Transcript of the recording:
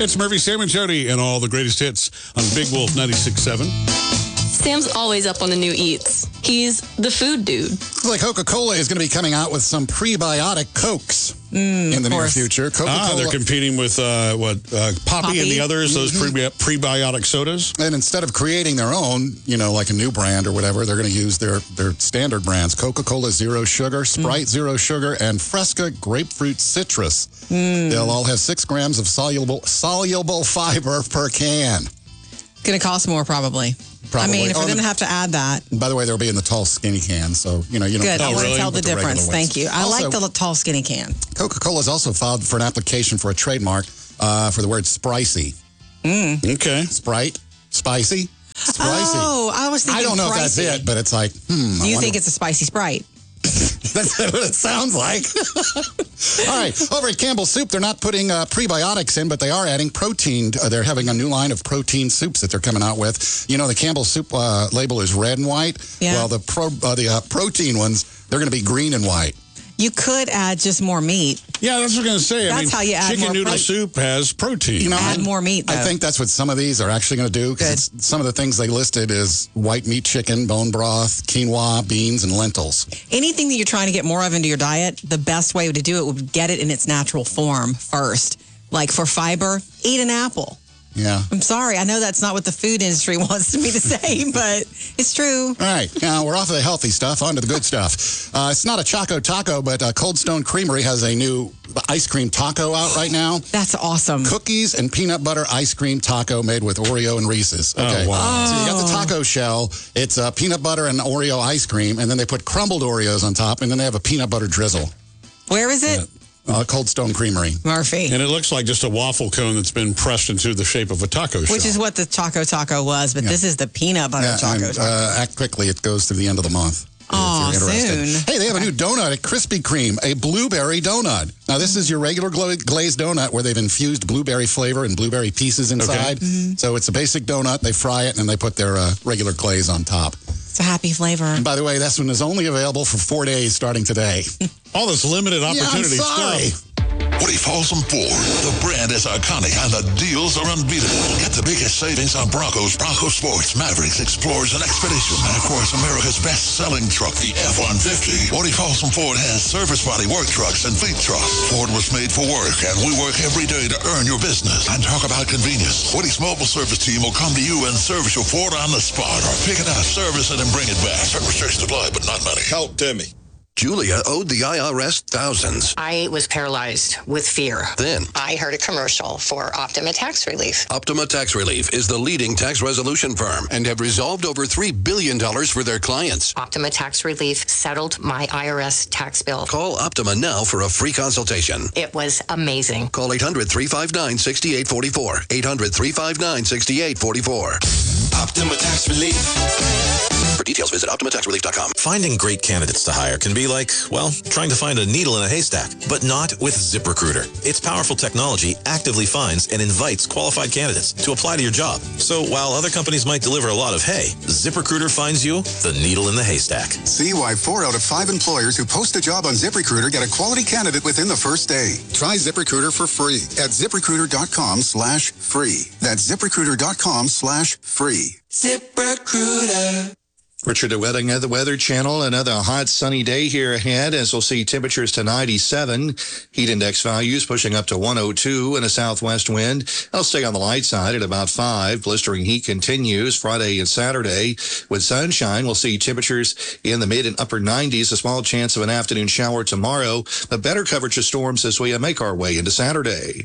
It's Murphy, Sam, and Jody, and all the greatest hits on Big Wolf 96.7. Sam's always up on the new eats. He's the food dude. Like Coca-Cola is going to be coming out with some prebiotic Cokes in the near future. Coca-Cola. They're competing with, Poppy and the others, those prebiotic sodas. And instead of creating their own, like a new brand or whatever, they're going to use their standard brands. Coca-Cola Zero Sugar, Sprite Zero Sugar, and Fresca Grapefruit Citrus. They'll all have 6 grams of soluble fiber per can. Going to cost more, probably. I mean, if we're going to have to add that. By the way, they'll be in the tall, skinny can, so, you don't... Good. I want to tell the difference. Thank you. I like the tall, skinny can. Coca-Cola has also filed for an application for a trademark for the word Spricey. Okay. Sprite? Spicy? Spricey. Oh, I was thinking I don't know pricey. if that's it, but it's like, Do you think it's a spicy Sprite? That's what it sounds like. All right. Over at Campbell's Soup, they're not putting prebiotics in, but they are adding protein. They're having a new line of protein soups that they're coming out with. The Campbell's Soup label is red and white. Yeah. Well, the protein ones, they're going to be green and white. You could add just more meat. Yeah, that's what I was going to say. That's how you add chicken more noodle soup has protein. Add more meat, though. I think that's what some of these are actually going to do. Because some of the things they listed is white meat chicken, bone broth, quinoa, beans, and lentils. Anything that you're trying to get more of into your diet, the best way to do it would get it in its natural form first. Like for fiber, eat an apple. Yeah. I'm sorry. I know that's not what the food industry wants me to say, but it's true. All right. Now, we're off of the healthy stuff, on to the good stuff. It's not a Choco Taco, but Cold Stone Creamery has a new ice cream taco out right now. That's awesome. Cookies and peanut butter ice cream taco made with Oreo and Reese's. Okay. Oh, wow. So you got the taco shell. It's peanut butter and Oreo ice cream, and then they put crumbled Oreos on top, and then they have a peanut butter drizzle. Where is it? Cold Stone Creamery. Murphy. And it looks like just a waffle cone that's been pressed into the shape of a taco shell. Which is what the Choco Taco was, but this is the peanut butter Choco Taco. Act quickly. It goes through the end of the month. Oh, if you're interested. soon. Hey, they have a new donut at Krispy Kreme, a blueberry donut. Now, this is your regular glazed donut where they've infused blueberry flavor and blueberry pieces inside. Okay. So it's a basic donut. They fry it, and they put their regular glaze on top. It's a happy flavor. And by the way, this one is only available for 4 days starting today. All this limited opportunity stuff. Woody Folsom Ford. The brand is iconic and the deals are unbeatable. Get the biggest savings on Broncos, Bronco Sports, Mavericks, Explorers, and Expedition. And of course, America's best-selling truck, the F-150. Woody Folsom Ford has service body work trucks and fleet trucks. Ford was made for work, and we work every day to earn your business. And talk about convenience. Woody's mobile service team will come to you and service your Ford on the spot, or pick it up, service it, and bring it back. Certain restrictions apply, but not many. Help Timmy. Julia owed the IRS thousands. I was paralyzed with fear. Then I heard a commercial for Optima Tax Relief. Optima Tax Relief is the leading tax resolution firm and have resolved over $3 billion for their clients. Optima Tax Relief settled my IRS tax bill. Call Optima now for a free consultation. It was amazing. Call 800-359-6844. 800-359-6844. Optima Tax Relief. For details, visit OptimaTaxRelief.com. Finding great candidates to hire can be like, trying to find a needle in a haystack, but not with ZipRecruiter. Its powerful technology actively finds and invites qualified candidates to apply to your job. So while other companies might deliver a lot of hay, ZipRecruiter finds you the needle in the haystack. See why 4 out of 5 employers who post a job on ZipRecruiter get a quality candidate within the first day. Try ZipRecruiter for free at ZipRecruiter.com/free. That's ZipRecruiter.com/free. ZipRecruiter. Richard, the Weather Channel. Another hot, sunny day here ahead, as we'll see temperatures to 97. Heat index values pushing up to 102 and a southwest wind. It'll stay on the light side at about 5. Blistering heat continues Friday and Saturday. With sunshine, we'll see temperatures in the mid and upper 90s. A small chance of an afternoon shower tomorrow, but better coverage of storms as we make our way into Saturday.